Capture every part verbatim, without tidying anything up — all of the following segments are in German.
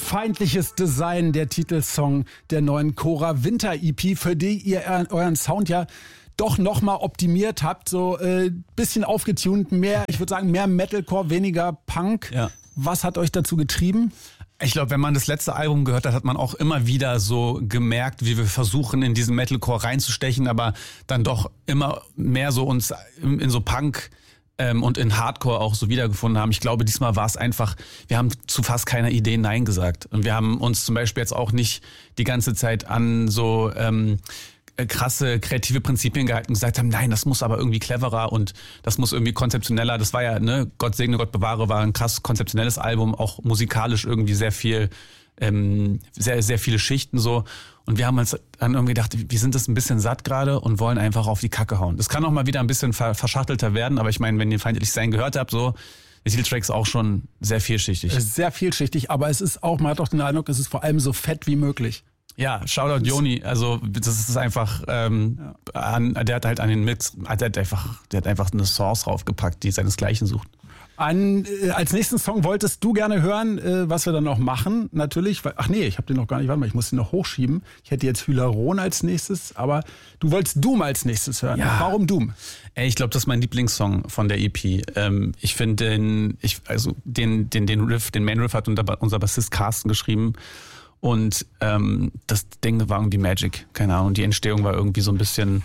Feindliches Design, der Titelsong der neuen Cora Winter E P, für die ihr euren Sound ja doch nochmal optimiert habt, so äh, bisschen aufgetunt, mehr, ich würde sagen, mehr Metalcore, weniger Punk. Ja. Was hat euch dazu getrieben? Ich glaube, wenn man das letzte Album gehört hat, hat man auch immer wieder so gemerkt, wie wir versuchen, in diesen Metalcore reinzustechen, aber dann doch immer mehr so uns in, in so Punk ähm, und in Hardcore auch so wiedergefunden haben. Ich glaube, diesmal war es einfach, wir haben zu fast keiner Idee Nein gesagt. Und wir haben uns zum Beispiel jetzt auch nicht die ganze Zeit an so ähm, krasse kreative Prinzipien gehalten und gesagt haben, nein, das muss aber irgendwie cleverer und das muss irgendwie konzeptioneller. Das war ja, ne, Gott segne, Gott bewahre, war ein krass konzeptionelles Album, auch musikalisch irgendwie sehr viel, ähm, sehr, sehr viele Schichten so. Und wir haben uns dann irgendwie gedacht, wir sind das ein bisschen satt gerade und wollen einfach auf die Kacke hauen. Das kann auch mal wieder ein bisschen verschachtelter werden, aber ich meine, wenn ihr Feindlich Sein gehört habt, so, der Titeltrack ist auch schon sehr vielschichtig. Sehr vielschichtig, aber es ist auch, man hat auch den Eindruck, es ist vor allem so fett wie möglich. Ja, Shoutout Joni, also das ist einfach, ähm, ja. an, der hat halt an den Mix, der hat einfach, der hat einfach eine Sauce draufgepackt, die seinesgleichen sucht. An, äh, als nächsten Song wolltest du gerne hören, äh, was wir dann noch machen, natürlich. Weil, ach nee, ich habe den noch gar nicht, warte mal, ich muss den noch hochschieben. Ich hätte jetzt Hyaluron als nächstes, aber du wolltest Doom als nächstes hören. Ja. Warum Doom? Ey, ich glaube, das ist mein Lieblingssong von der E P. Ähm, ich finde den, ich, also den, den, den Riff, den Main Riff hat unser, unser Bassist Carsten geschrieben. Und ähm, das Ding war irgendwie Magic, keine Ahnung. Die Entstehung war irgendwie so ein bisschen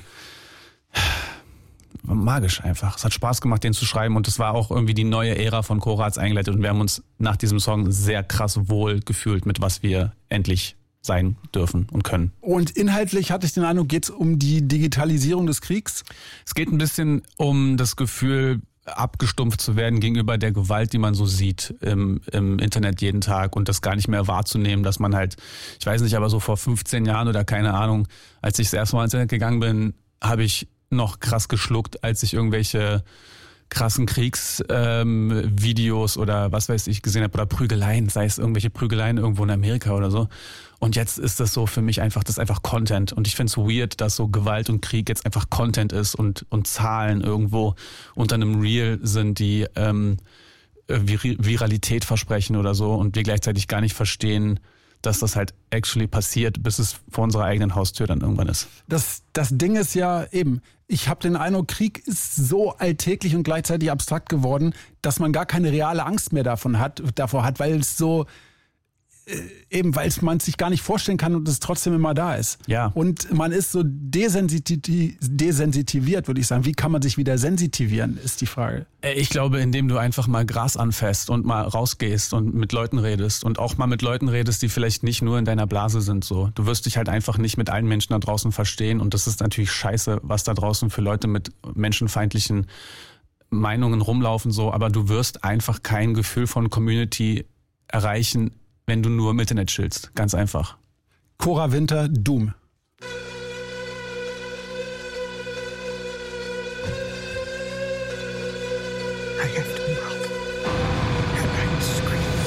magisch einfach. Es hat Spaß gemacht, den zu schreiben und es war auch irgendwie die neue Ära von Cora hat's eingeleitet und wir haben uns nach diesem Song sehr krass wohl gefühlt, mit was wir endlich sein dürfen und können. Und inhaltlich hatte ich den Eindruck, geht's um die Digitalisierung des Kriegs? Es geht ein bisschen um das Gefühl, abgestumpft zu werden gegenüber der Gewalt, die man so sieht im, im Internet jeden Tag und das gar nicht mehr wahrzunehmen, dass man halt, ich weiß nicht, aber so vor fünfzehn Jahren oder keine Ahnung, als ich das erste Mal ins Internet gegangen bin, habe ich noch krass geschluckt, als ich irgendwelche krassen Kriegsvideos ähm, oder was weiß ich gesehen habe oder Prügeleien, sei es irgendwelche Prügeleien irgendwo in Amerika oder so. Und jetzt ist das so für mich einfach, das ist einfach Content. Und ich finde es weird, dass so Gewalt und Krieg jetzt einfach Content ist und und Zahlen irgendwo unter einem Reel sind, die ähm, Vir- Viralität versprechen oder so und wir gleichzeitig gar nicht verstehen, dass das halt actually passiert, bis es vor unserer eigenen Haustür dann irgendwann ist. Das, das Ding ist ja eben, ich habe den Eindruck, Krieg ist so alltäglich und gleichzeitig abstrakt geworden, dass man gar keine reale Angst mehr davon hat, davor hat, weil es so, äh, eben weil man es sich gar nicht vorstellen kann und es trotzdem immer da ist. Ja. Und man ist so desensiti- desensitiviert, würde ich sagen. Wie kann man sich wieder sensitivieren, ist die Frage. Ich glaube, indem du einfach mal Gras anfasst und mal rausgehst und mit Leuten redest und auch mal mit Leuten redest, die vielleicht nicht nur in deiner Blase sind. So, du wirst dich halt einfach nicht mit allen Menschen da draußen verstehen und das ist natürlich scheiße, was da draußen für Leute mit menschenfeindlichen Meinungen rumlaufen. So, aber du wirst einfach kein Gefühl von Community erreichen, wenn du nur im Internet chillst. Ganz einfach. Cora Winter, Doom. I have to